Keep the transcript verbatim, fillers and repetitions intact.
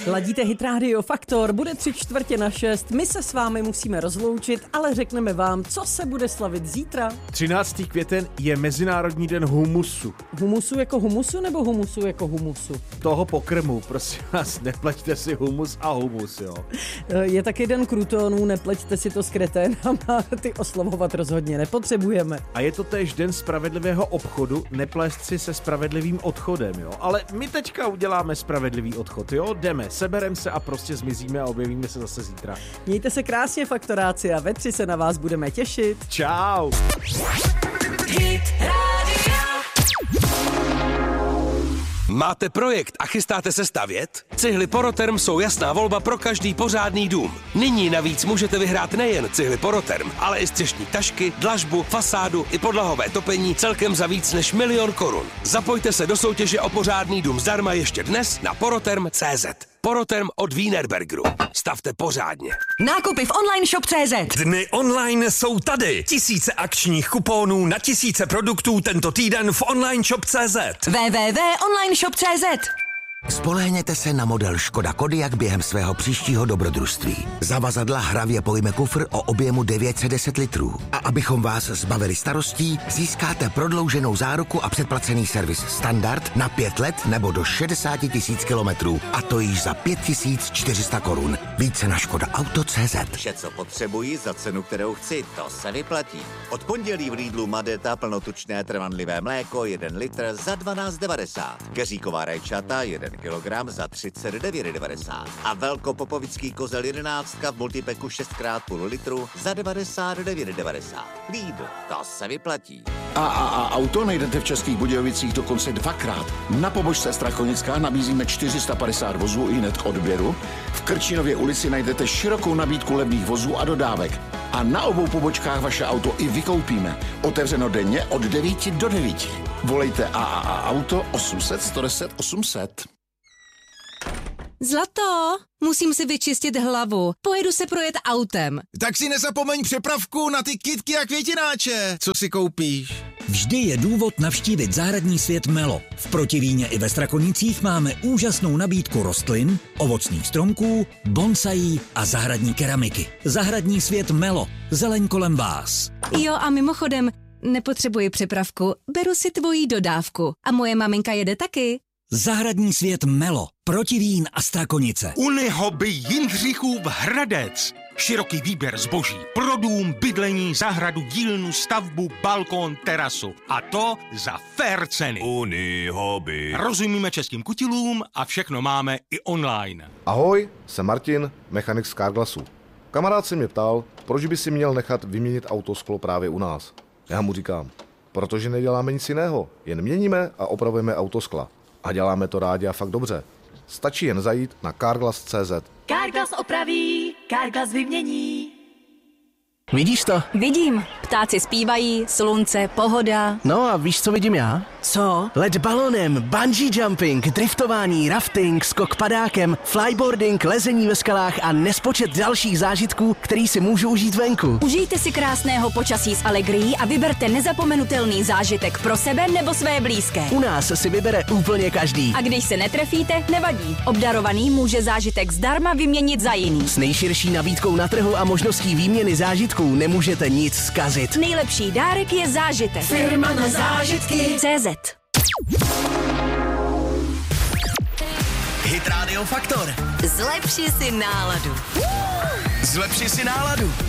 Ladíte Hit Radio Faktor, bude tři čtvrtě na šest, my se s vámi musíme rozloučit, ale řekneme vám, co se bude slavit zítra. třináctého květen je Mezinárodní den humusu. Humusu jako humusu nebo humusu jako humusu? Toho pokrmu, prosím vás, nepleťte si humus a humus, jo. Je taky den krutonů, nepleťte si to s kreténama, ty oslavovat rozhodně nepotřebujeme. A je to též den spravedlivého obchodu, neplést si se spravedlivým odchodem, jo. Ale my teďka uděláme spravedlivý odchod, jo, jdeme, seberem se a prostě zmizíme a objevíme se zase zítra. Mějte se krásně, faktoráci, a ve tři se na vás budeme těšit. Čau. Hit Radio. Máte projekt a chystáte se stavět? Cihly Poroterm jsou jasná volba pro každý pořádný dům. Nyní navíc můžete vyhrát nejen cihly Poroterm, ale i střešní tašky, dlažbu, fasádu i podlahové topení celkem za víc než milion korun. Zapojte se do soutěže o pořádný dům zdarma ještě dnes na poroterm tečka cé zet. Poroterm od Wienerbergeru. Stavte pořádně. Nákupy v online shop tečka cé zet. Dny online jsou tady. Tisíce akčních kuponů na tisíce produktů tento týden v online shop tečka cé zet. w w w tečka online shop tečka cé zet. Spolehněte se na model Škoda Kodiaq během svého příštího dobrodružství. Zavazadla hravě pojme kufr o objemu devět set deset litrů. A abychom vás zbavili starostí, získáte prodlouženou záruku a předplacený servis standard na pět let nebo do šedesát tisíc kilometrů. A to již za pět tisíc čtyři sta korun. Více na škoda auto tečka cé zet. Vše, co potřebuji za cenu, kterou chci, to se vyplatí. Od pondělí v Lidlu Madeta plnotučné trvanlivé mléko jeden litr za dvanáct devadesát. Keříková rajčata jeden kilogram za třicet devět devadesát. A velkopopovický kozel jedenáctka v multipeku šest krát půl litru za devadesát devět devadesát. Lidl, to se vyplatí. A, a, a auto najdete v Českých Budějovicích dokonce dvakrát. Na pobočce Strachonická nabízíme čtyři sta padesát vozů i hned k odběru. V Krčinově ulici najdete širokou nabídku levných vozů a dodávek. A na obou pobočkách vaše auto i vykoupíme. Otevřeno denně od devíti do devíti. Volejte A A A Auto osm set sto deset osm set. Zlato, musím si vyčistit hlavu. Pojedu se projet autem. Tak si nezapomeň přepravku na ty kytky a květináče, co si koupíš. Vždy je důvod navštívit zahradní svět Melo. V Protivíně i ve Strakonicích máme úžasnou nabídku rostlin, ovocných stromků, bonsaí a zahradní keramiky. Zahradní svět Melo. Zeleň kolem vás. Jo, a mimochodem, nepotřebuji přepravku, beru si tvoji dodávku. A moje maminka jede taky. Zahradní svět Melo. Protivín a Strakonice. Unihoby Jindřichův Hradec. Široký výběr zboží pro dům, bydlení, zahradu, dílnu, stavbu, balkón, terasu. A to za fair ceny. Unihoby. Rozumíme českým kutilům a všechno máme i online. Ahoj, jsem Martin, mechanik z Carglassu. Kamarád se mě ptal, proč by si měl nechat vyměnit autosklo právě u nás. Já mu říkám, protože neděláme nic jiného, jen měníme a opravujeme autoskla. A děláme to rádi a fakt dobře. Stačí jen zajít na carglass tečka cé zet. Carglass opraví, Carglass vymění. Vidíš to? Vidím. Ptáci zpívají, slunce, pohoda. No a víš, co vidím já? Co? Let balonem, bungee jumping, driftování, rafting, skok padákem, flyboarding, lezení ve skalách a nespočet dalších zážitků, který si můžu užít venku. Užijte si krásného počasí s Allegrií a vyberte nezapomenutelný zážitek pro sebe nebo své blízké. U nás si vybere úplně každý. A když se netrefíte, nevadí. Obdarovaný může zážitek zdarma vyměnit za jiný. S nejširší nabídkou na trhu a možností výměny zážitků nemůžete nic zkazit. Nejlepší dárek je zážitek. Firma na zážitky. cé zet. Hit Radio Faktor. Zlepši si náladu. Zlepši si náladu.